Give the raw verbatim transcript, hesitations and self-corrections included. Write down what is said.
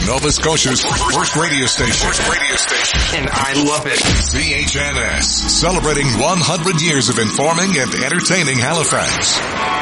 Nova Scotia's first radio station. First radio station. And I love it. C H N S, celebrating one hundred years of informing and entertaining Halifax.